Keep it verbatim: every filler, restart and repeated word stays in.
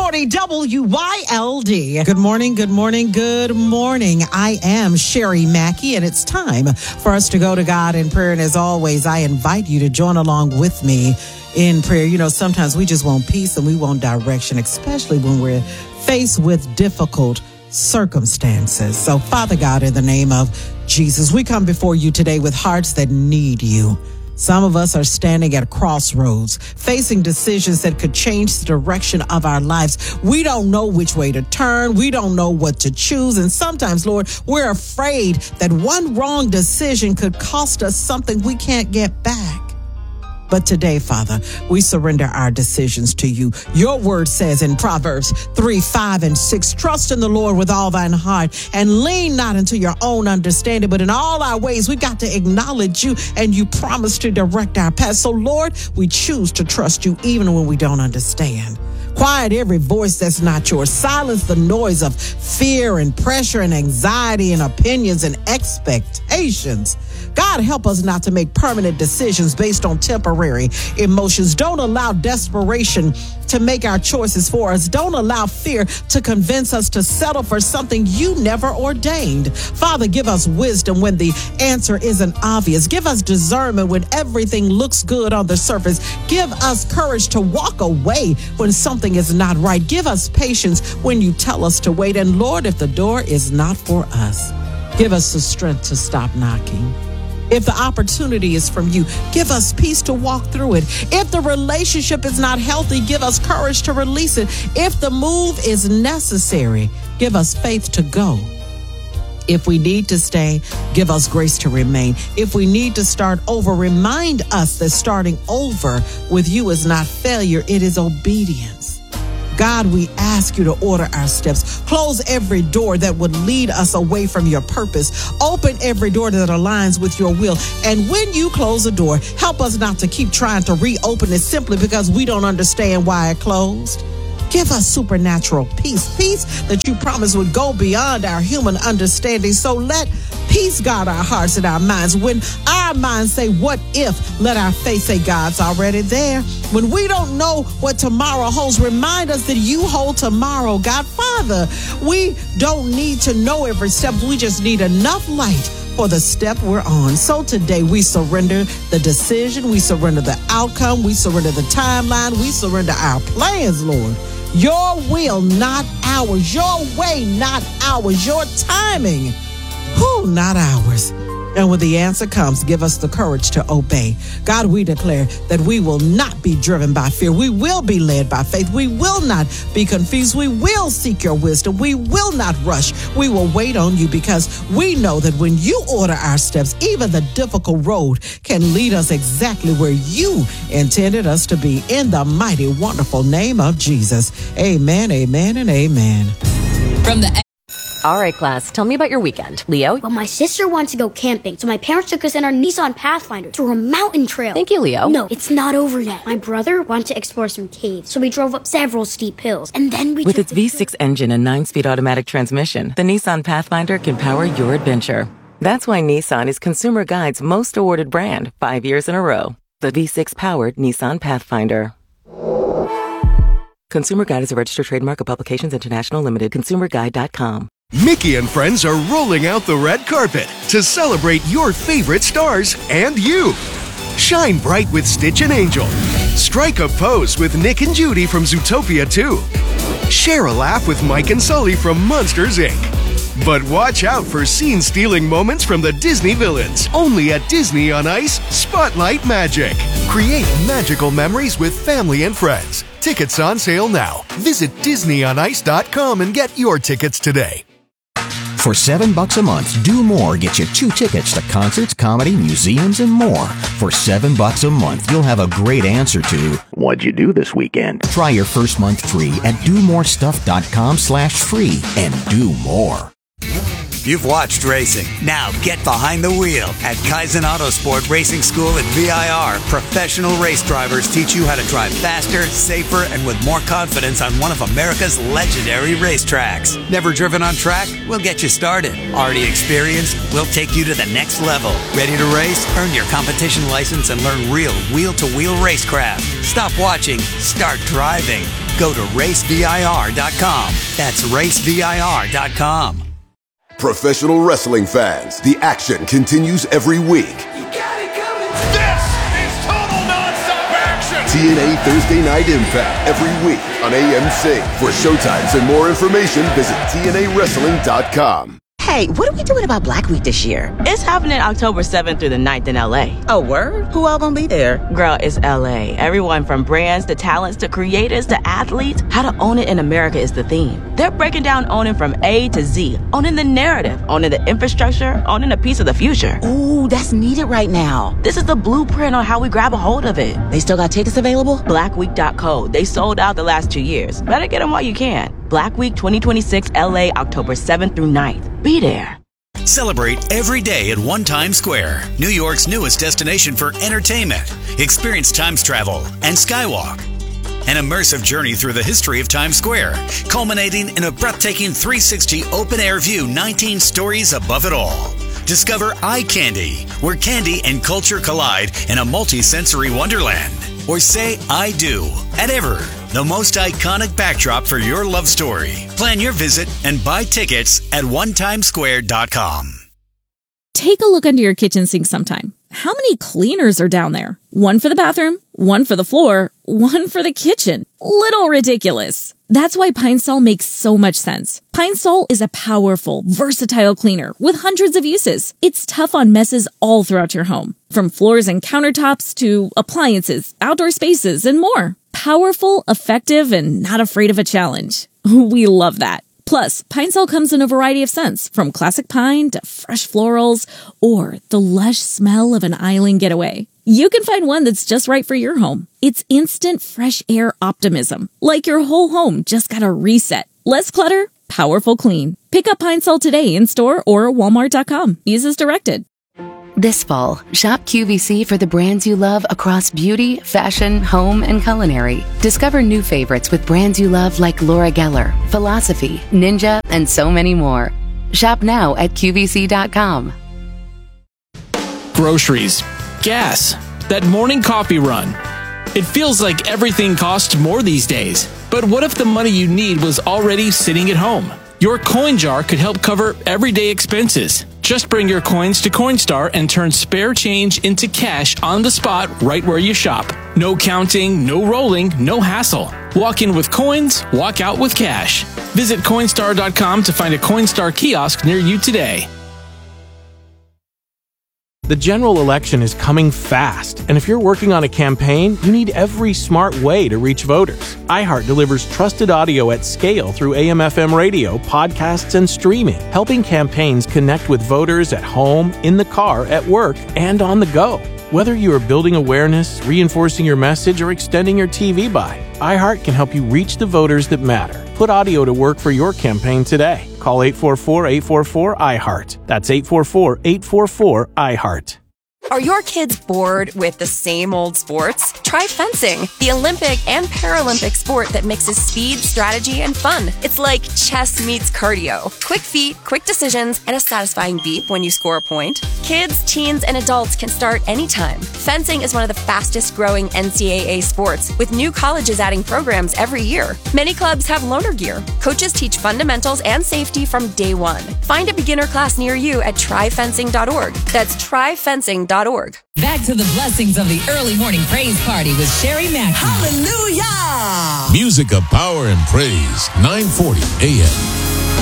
morning, W Y L D. Good morning, good morning, good morning. I am Sherry Mackey, and it's time for us to go to God in prayer. And as always, I invite you to join along with me in prayer. You know, sometimes we just want peace and we want direction, especially when we're faced with difficult circumstances. So, Father God, in the name of Jesus, we come before you today with hearts that need you. Some of us are standing at crossroads, facing decisions that could change the direction of our lives. We don't know which way to turn. We don't know what to choose. And sometimes, Lord, we're afraid that one wrong decision could cost us something we can't get back. But today, Father, we surrender our decisions to you. Your word says in Proverbs three, five, and six, trust in the Lord with all thine heart and lean not into your own understanding, but in all our ways, we got to acknowledge you, and you promise to direct our path. So, Lord, we choose to trust you even when we don't understand. Quiet every voice that's not yours. Silence the noise of fear and pressure and anxiety and opinions and expectations. God, help us not to make permanent decisions based on temporary emotions. Don't allow desperation to make our choices for us. Don't allow fear to convince us to settle for something you never ordained. Father, give us wisdom when the answer isn't obvious. Give us discernment when everything looks good on the surface. Give us courage to walk away when something is not right. Give us patience when you tell us to wait. And Lord, if the door is not for us, give us the strength to stop knocking. If the opportunity is from you, give us peace to walk through it. If the relationship is not healthy, give us courage to release it. If the move is necessary, give us faith to go. If we need to stay, give us grace to remain. If we need to start over, remind us that starting over with you is not failure, it is obedience. God, we ask you to order our steps. Close every door that would lead us away from your purpose. Open every door that aligns with your will. And when you close a door, help us not to keep trying to reopen it simply because we don't understand why it closed. Give us supernatural peace, peace that you promised would go beyond our human understanding. So let peace guard our hearts and our minds. When our minds say, what if, let our faith say, God's already there. When we don't know what tomorrow holds, remind us that you hold tomorrow. God, Father, we don't need to know every step. We just need enough light for the step we're on. So today we surrender the decision. We surrender the outcome. We surrender the timeline. We surrender our plans, Lord. Your will, not ours. Your way, not ours. Your timing, who, not ours. And when the answer comes, give us the courage to obey. God, we declare that we will not be driven by fear. We will be led by faith. We will not be confused. We will seek your wisdom. We will not rush. We will wait on you because we know that when you order our steps, even the difficult road can lead us exactly where you intended us to be. In the mighty, wonderful name of Jesus. Amen, amen, and amen. From the All right, class, tell me about your weekend. Leo? Well, my sister wanted to go camping, so my parents took us in our Nissan Pathfinder to a mountain trail. Thank you, Leo. No, it's not over yet. My brother wanted to explore some caves, so we drove up several steep hills, and then we With took its V six engine and nine-speed automatic transmission, the Nissan Pathfinder can power your adventure. That's why Nissan is Consumer Guide's most awarded brand, five years in a row. The V six-powered Nissan Pathfinder. Consumer Guide is a registered trademark of Publications International Limited. consumer guide dot com. Mickey and friends are rolling out the red carpet to celebrate your favorite stars and you. Shine bright with Stitch and Angel. Strike a pose with Nick and Judy from Zootopia two. Share a laugh with Mike and Sully from Monsters, Incorporated. But watch out for scene-stealing moments from the Disney villains. Only at Disney on Ice, Spotlight Magic. Create magical memories with family and friends. Tickets on sale now. Visit disney on ice dot com and get your tickets today. For seven bucks a month, Do More gets you two tickets to concerts, comedy, museums, and more. For seven bucks a month, you'll have a great answer to what'd you do this weekend? Try your first month free at do more stuff dot com slash free and do more. You've watched racing. Now get behind the wheel. At Kaizen Autosport Racing School at V I R, professional race drivers teach you how to drive faster, safer, and with more confidence on one of America's legendary racetracks. Never driven on track? We'll get you started. Already experienced? We'll take you to the next level. Ready to race? Earn your competition license and learn real wheel-to-wheel racecraft. Stop watching. Start driving. Go to race V I R dot com. That's race V I R dot com. Professional wrestling fans, the action continues every week. You got it coming. This is total nonstop action. T N A Thursday Night Impact every week on A M C. For showtimes and more information, visit T N A wrestling dot com. Hey, what are we doing about Black Week this year? It's happening October seventh through the ninth in L A. Oh, word? Who all gonna be there? Girl, it's L A. Everyone from brands to talents to creators to athletes. How to own it in America is the theme. They're breaking down owning from A to Z. Owning the narrative, owning the infrastructure, owning a piece of the future. Ooh, that's needed right now. This is the blueprint on how we grab a hold of it. They still got tickets available? black week dot co. They sold out the last two years. Better get them while you can. Black Week twenty twenty-six L A, October seventh through ninth. Be there. Celebrate every day at One Times Square, New York's newest destination for entertainment. Experience Times travel and Skywalk. An immersive journey through the history of Times Square, culminating in a breathtaking three sixty open-air view, nineteen stories above it all. Discover Eye Candy, where candy and culture collide in a multi-sensory wonderland. Or say I do at Ever, the most iconic backdrop for your love story. Plan your visit and buy tickets at one times square dot com. Take a look under your kitchen sink sometime. How many cleaners are down there? One for the bathroom, one for the floor, one for the kitchen. Little ridiculous. That's why Pine Sol makes so much sense. Pine Sol is a powerful, versatile cleaner with hundreds of uses. It's tough on messes all throughout your home, from floors and countertops to appliances, outdoor spaces, and more. Powerful, effective, and not afraid of a challenge. We love that. Plus, Pine Sol comes in a variety of scents, from classic pine to fresh florals, or the lush smell of an island getaway. You can find one that's just right for your home. It's instant fresh air optimism, like your whole home just got a reset. Less clutter, powerful clean. Pick up Pine Sol today in store or walmart dot com. Use as directed. This fall, shop Q V C for the brands you love across beauty, fashion, home, and culinary. Discover new favorites with brands you love like Laura Geller, Philosophy, Ninja, and so many more. Shop now at Q V C dot com. Groceries, gas, that morning coffee run. It feels like everything costs more these days. But what if the money you need was already sitting at home? Your coin jar could help cover everyday expenses. Just bring your coins to Coinstar and turn spare change into cash on the spot right where you shop. No counting, no rolling, no hassle. Walk in with coins, walk out with cash. Visit Coinstar dot com to find a Coinstar kiosk near you today. The general election is coming fast, and if you're working on a campaign, you need every smart way to reach voters. iHeart delivers trusted audio at scale through A M F M radio, podcasts, and streaming, helping campaigns connect with voters at home, in the car, at work, and on the go. Whether you are building awareness, reinforcing your message, or extending your T V buy, iHeart can help you reach the voters that matter. Put audio to work for your campaign today. Call eight four four, eight four four, iHeart. That's eight four four, eight four four, iHeart. Are your kids bored with the same old sports? Try fencing, the Olympic and Paralympic sport that mixes speed, strategy, and fun. It's like chess meets cardio. Quick feet, quick decisions, and a satisfying beep when you score a point. Kids, teens, and adults can start anytime. Fencing is one of the fastest growing N C double A sports, with new colleges adding programs every year. Many clubs have loaner gear. Coaches teach fundamentals and safety from day one. Find a beginner class near you at try fencing dot org. That's try fencing dot org. Back to the blessings of the early morning praise party with Sherry Mackey. Hallelujah! Music of power and praise, nine forty A M.